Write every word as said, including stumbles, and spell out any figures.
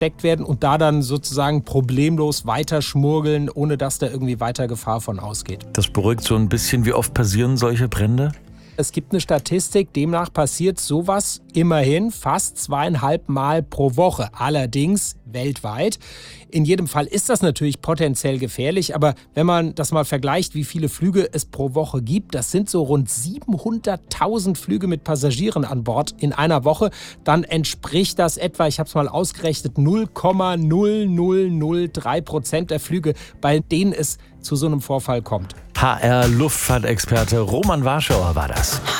entdeckt werden und da dann sozusagen problemlos weiterschmuggeln, ohne dass da irgendwie weiter Gefahr von ausgeht. Das beruhigt so ein bisschen. Wie oft passieren solche Brände? Es gibt eine Statistik, demnach passiert sowas immerhin fast zweieinhalb Mal pro Woche, allerdings weltweit. In jedem Fall ist das natürlich potenziell gefährlich, aber wenn man das mal vergleicht, wie viele Flüge es pro Woche gibt, das sind so rund siebenhunderttausend Flüge mit Passagieren an Bord in einer Woche, dann entspricht das etwa, ich habe es mal ausgerechnet, null Komma null null null drei Prozent der Flüge, bei denen es zu so einem Vorfall kommt. H R-Luftfahrtexperte Roman Warschauer war das.